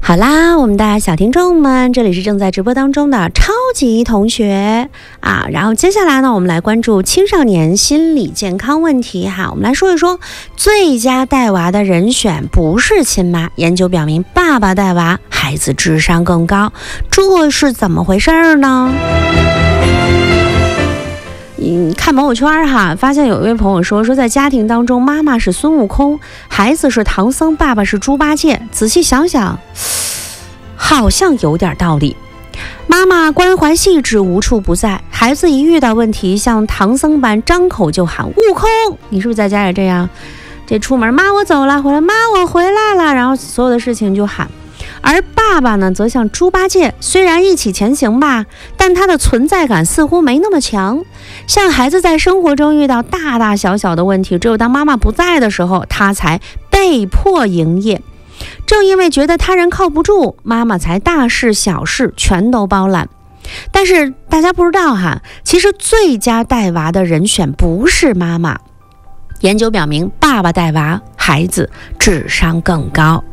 好啦，我们的小听众们，这里是正在直播当中的超级同学啊。然后接下来呢，我们来关注青少年心理健康问题哈。我们来说一说最佳带娃的人选不是亲妈。研究表明，爸爸带娃，孩子智商更高，这是怎么回事呢？看朋友圈哈，发现有一位朋友说在家庭当中，妈妈是孙悟空，孩子是唐僧，爸爸是猪八戒。仔细想想，好像有点道理。妈妈关怀细致，无处不在，孩子一遇到问题，像唐僧般张口就喊悟空。你是不是在家也这样？这出门，妈我走了，回来妈我回来了，然后所有的事情就喊。而爸爸呢，则像猪八戒，虽然一起前行吧，但他的存在感似乎没那么强。像孩子在生活中遇到大大小小的问题，只有当妈妈不在的时候，他才被迫营业。正因为觉得他人靠不住，妈妈才大事小事全都包揽。但是大家不知道哈，其实最佳带娃的人选不是妈妈。研究表明，爸爸带娃，孩子智商更高。